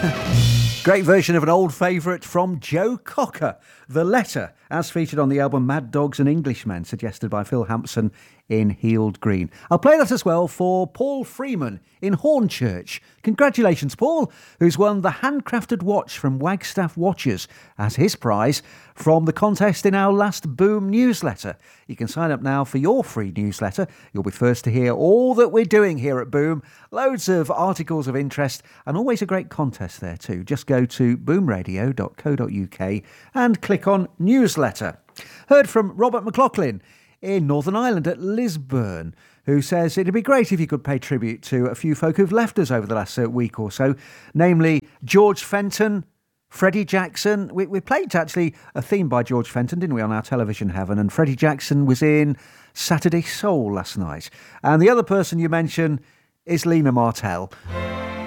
Great version of an old favourite from Joe Cocker, The Letter, as featured on the album Mad Dogs and Englishmen, suggested by Phil Hampson in Heald Green. I'll play that as well for Paul Freeman in Hornchurch. Congratulations, Paul, who's won the handcrafted watch from Wagstaff Watches as his prize from the contest in our last Boom newsletter. You can sign up now for your free newsletter. You'll be first to hear all that we're doing here at Boom. Loads of articles of interest and always a great contest there too. Just go to boomradio.co.uk and click on newsletter. Heard from Robert McLaughlin in Northern Ireland at Lisburn, who says it'd be great if you could pay tribute to a few folk who've left us over the last week or so, namely George Fenton, Freddie Jackson. We played actually a theme by George Fenton, didn't we, on our Television Heaven, and Freddie Jackson was in Saturday Soul last night. And the other person you mentioned is Lena Martell.